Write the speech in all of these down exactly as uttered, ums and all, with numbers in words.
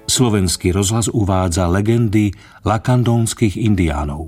Slovenský rozhlas uvádza legendy lakandónskych indiánov.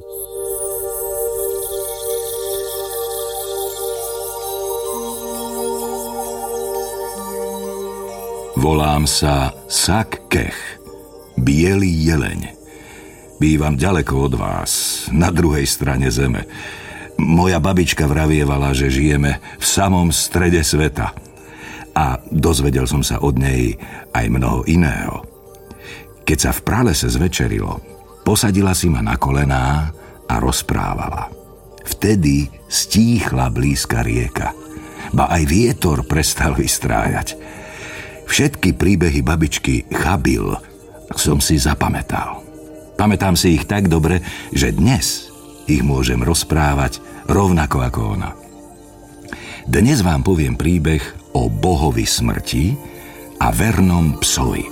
Volám sa Sak Kech, biely jeleň. Bývam ďaleko od vás, na druhej strane zeme. Moja babička vravievala, že žijeme v samom strede sveta. A dozvedel som sa od nej aj mnoho iného. Keď sa v pralese zvečerilo, posadila si ma na kolená a rozprávala. Vtedy stíchla blízka rieka, ba aj vietor prestal vystrájať. Všetky príbehy babičky Chabil som si zapamätal. Pamätám si ich tak dobre, že dnes ich môžem rozprávať rovnako ako ona. Dnes vám poviem príbeh o bohovi smrti a vernom psovi.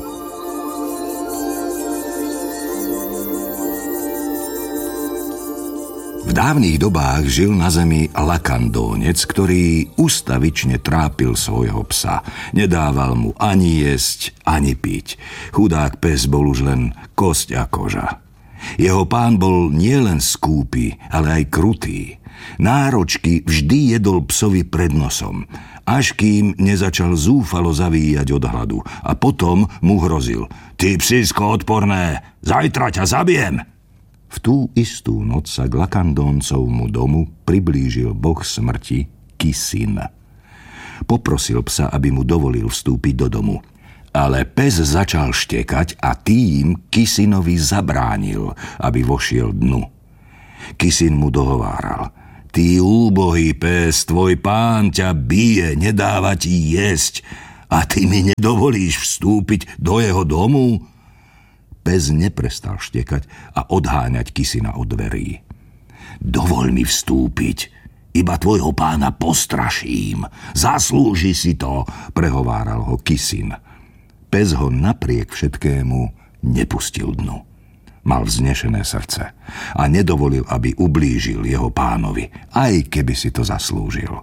V dávnych dobách žil na zemi lakandónec, ktorý ustavične trápil svojho psa. Nedával mu ani jesť, ani piť. Chudák pes bol už len kosť a koža. Jeho pán bol nielen skúpy, ale aj krutý. Náročky vždy jedol psovi pred nosom, až kým nezačal zúfalo zavíjať od hladu. A potom mu hrozil: Ty psisko odporné, zajtra ťa zabijem! V tú istú noc sa k lakandóncovmu domu priblížil boh smrti Kisin. Poprosil psa, aby mu dovolil vstúpiť do domu. Ale pes začal štekať a tým Kisinovi zabránil, aby vošiel dnu. Kisin mu dohováral: Ty úbohý pes, tvoj pán ťa bije, nedáva ti jesť a ty mi nedovolíš vstúpiť do jeho domu? Pes neprestal štekať a odháňať Kisina od dverí. Dovol mi vstúpiť, iba tvojho pána postraším. Zaslúži si to, prehováral ho Kisin. Pes ho napriek všetkému nepustil dnu. Mal vznešené srdce a nedovolil, aby ublížil jeho pánovi, aj keby si to zaslúžil.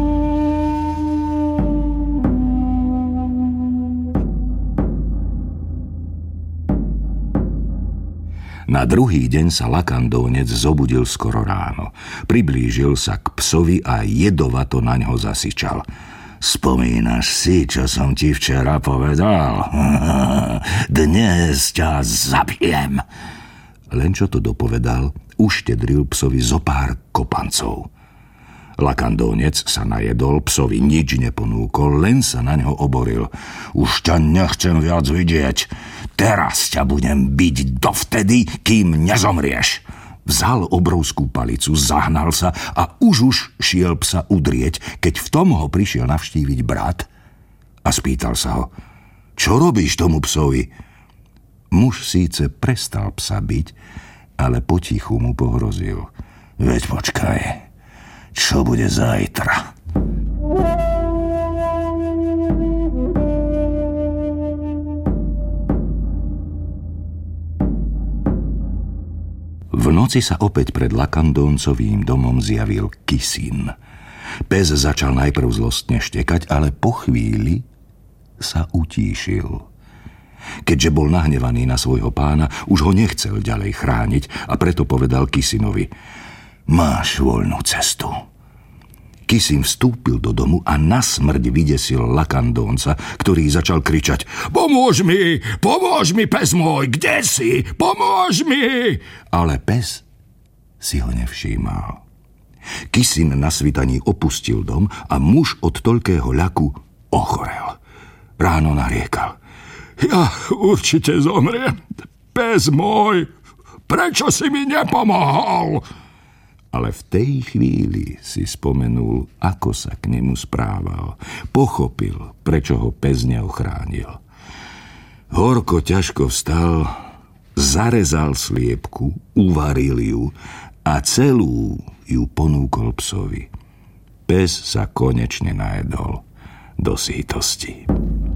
Na druhý deň sa lakandónec zobudil skoro ráno. Priblížil sa k psovi a jedovato na ňo zasyčal. Spomínaš si, čo som ti včera povedal? Dnes ťa zabijem. Len čo to dopovedal, uštedril psovi zo pár kopancov. Lakandónec sa najedol, psovi nič neponúkol, len sa na ňo oboril. Už ťa nechcem viac vidieť. Teraz ťa budem biť dovtedy, kým nezomrieš. Vzal obrovskú palicu, zahnal sa a už už šiel psa udrieť, keď v tom ho prišiel navštíviť brat a spýtal sa ho: Čo robíš tomu psovi? Muž síce prestal psa byť, ale potichu mu pohrozil: Veď počkaj, čo bude zajtra? V noci sa opäť pred lakandóncovým domom zjavil Kisin. Pes začal najprv zlostne štekať, ale po chvíli sa utíšil. Keďže bol nahnevaný na svojho pána, už ho nechcel ďalej chrániť a preto povedal Kisinovi: Máš voľnú cestu. Kisin vstúpil do domu a na smrť vydesil lakandónca, ktorý začal kričať: Pomôž mi! Pomôž mi, pes môj! Kde si? Pomôž mi! Ale pes si ho nevšímal. Kisin na svitaní opustil dom a muž od toľkého ľaku ochorel. Ráno nariekal: Ja určite zomriem. Pes môj, prečo si mi nepomohol? Ale v tej chvíli si spomenul, ako sa k nemu správal. Pochopil, prečo ho pes neochránil. Horko ťažko vstal, zarezal sliepku, uvaril ju a celú ju ponúkol psovi. Pes sa konečne najedol do sítosti.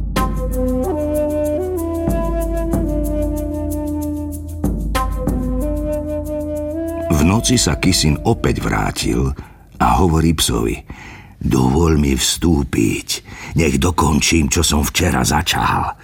V noci sa Kisin opäť vrátil a hovorí psovi: Dovol mi vstúpiť, nech dokončím, čo som včera začal.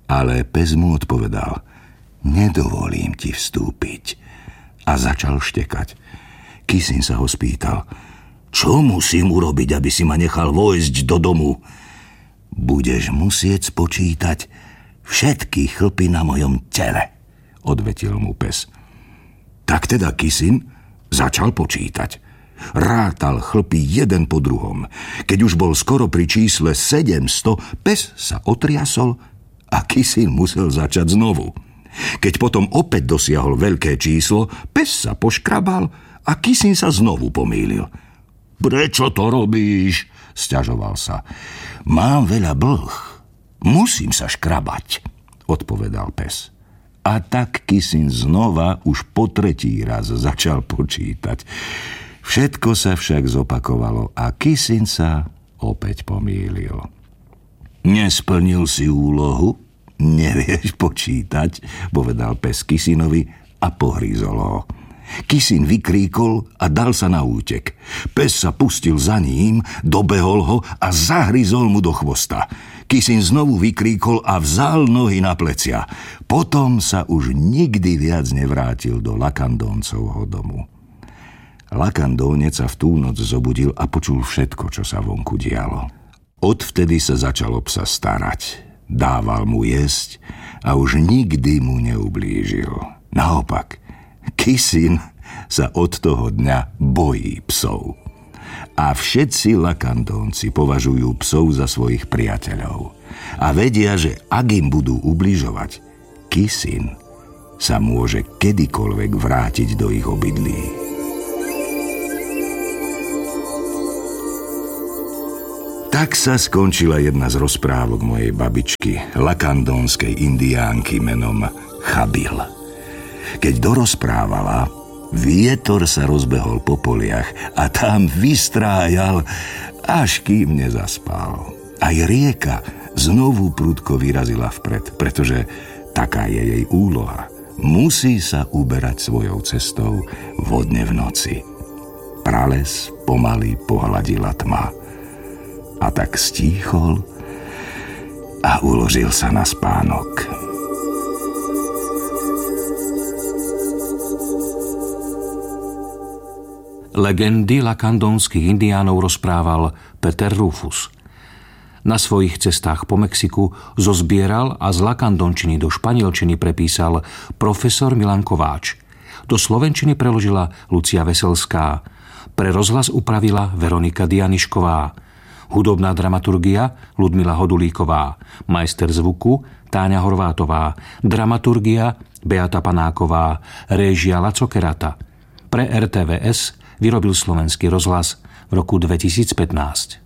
Ale pes mu odpovedal: nedovolím ti vstúpiť. A začal štekať. Kisin sa ho spýtal: čo musím urobiť, aby si ma nechal vojsť do domu? Budeš musieť spočítať všetky chlpy na mojom tele, odvetil mu pes. Tak teda Kisin začal počítať. Rátal chlpy jeden po druhom. Keď už bol skoro pri čísle sedemsto, pes sa otriasol a Kisin musel začať znovu. Keď potom opäť dosiahol veľké číslo, pes sa poškrabal a Kisin sa znovu pomýlil. Prečo to robíš? Sťažoval sa. Mám veľa blh. Musím sa škrabať, odpovedal pes. A tak Kisin znova už po tretí raz začal počítať. Všetko sa však zopakovalo a Kisin sa opäť pomýlil. Nesplnil si úlohu? Nevieš počítať, povedal pes Kisinovi a pohrízol ho. Kisin vykríkol a dal sa na útek. Pes sa pustil za ním, dobehol ho a zahryzol mu do chvosta. Kisin znovu vykríkol a vzal nohy na plecia. Potom sa už nikdy viac nevrátil do Lakandóncovho domu. Lakandónec sa v tú noc zobudil a počul všetko, čo sa vonku dialo. Odvtedy sa začal o psa starať. Dával mu jesť a už nikdy mu neublížil. Naopak, Kisin sa od toho dňa bojí psov. A všetci Lakandónci považujú psov za svojich priateľov. A vedia, že ak im budú ubližovať, Kisin sa môže kedykoľvek vrátiť do ich obydlí. Tak sa skončila jedna z rozprávok mojej babičky, lakandónskej indiánky menom Chabil. Keď dorozprávala, vietor sa rozbehol po poliach a tam vystrájal, až kým nezaspal. Aj rieka znovu prudko vyrazila vpred, pretože taká je jej úloha. Musí sa uberať svojou cestou vodne v noci. Prales pomaly pohľadila tma. A tak stíchol a uložil sa na spánok. Legendy lakandónskych indiánov rozprával Peter Rufus. Na svojich cestách po Mexiku zozbieral a z lakandončiny do španielčiny prepísal profesor Milan Kováč. Do slovenčiny preložila Lucia Veselská. Pre rozhlas upravila Veronika Dianišková. Hudobná dramaturgia Ludmila Hodulíková, majster zvuku Táňa Horvátová, dramaturgia Beata Panáková, réžia Laco Kerata. Pre er té vé es vyrobil Slovenský rozhlas v roku dvetisícpätnásť.